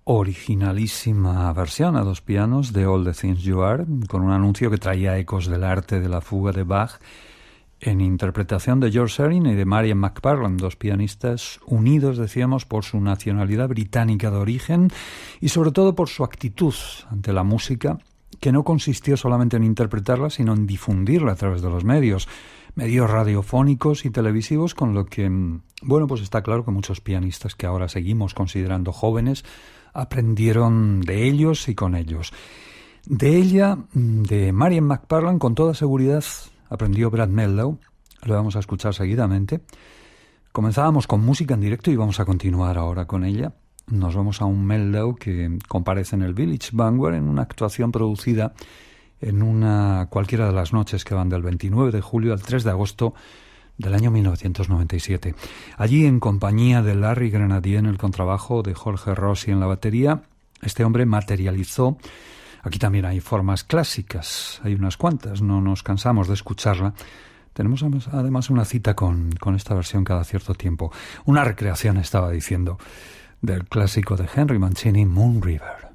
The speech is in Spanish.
originalísima versión a dos pianos de All the Things You Are, con un anuncio que traía ecos del arte de la fuga de Bach, en interpretación de George Shearing y de Marian McParland, dos pianistas unidos, decíamos, por su nacionalidad británica de origen y sobre todo por su actitud ante la música, que no consistió solamente en interpretarla, sino en difundirla a través de los medios radiofónicos y televisivos, con lo que, bueno, pues está claro que muchos pianistas que ahora seguimos considerando jóvenes aprendieron de ellos y con ellos. De ella, de Marian McParland, con toda seguridad aprendió Brad Mehldau, lo vamos a escuchar seguidamente. Comenzábamos con música en directo y vamos a continuar ahora con ella. Nos vamos a un Mehldau que comparece en el Village Vanguard en una actuación producida en cualquiera de las noches que van del 29 de julio al 3 de agosto del año 1997. Allí, en compañía de Larry Grenadier en el contrabajo, de Jorge Rossi en la batería, este hombre materializó. Aquí también hay formas clásicas, hay unas cuantas, no nos cansamos de escucharla. Tenemos además una cita con esta versión cada cierto tiempo. Una recreación, estaba diciendo, del clásico de Henry Mancini, Moon River.